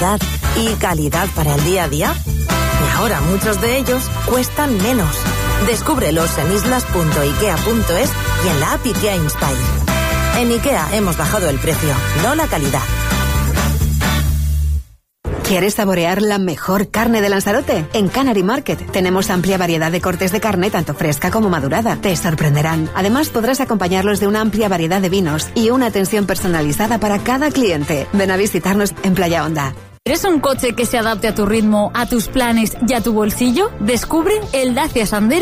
y calidad para el día a día. Y ahora muchos de ellos cuestan menos. Descúbrelos en islas.ikea.es y en la app IKEA Inspire. En IKEA hemos bajado el precio, no la calidad. ¿Quieres saborear la mejor carne de Lanzarote? En Canary Market tenemos amplia variedad de cortes de carne, tanto fresca como madurada. Te sorprenderán. Además, podrás acompañarlos de una amplia variedad de vinos y una atención personalizada para cada cliente. Ven a visitarnos en Playa Honda. ¿Quieres un coche que se adapte a tu ritmo, a tus planes y a tu bolsillo? Descubre el Dacia Sandero